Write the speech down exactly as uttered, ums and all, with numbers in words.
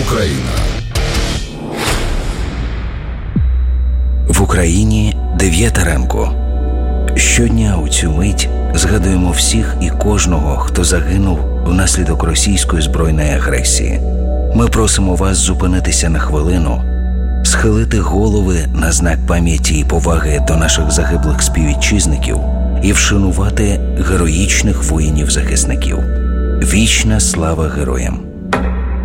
Україна. В Україні дев'ята ранку. Щодня у цю мить згадуємо всіх і кожного, хто загинув внаслідок російської збройної агресії. Ми просимо вас зупинитися на хвилину, схилити голови на знак пам'яті і поваги до наших загиблих співвітчизників і вшанувати героїчних воїнів-захисників. Вічна слава героям!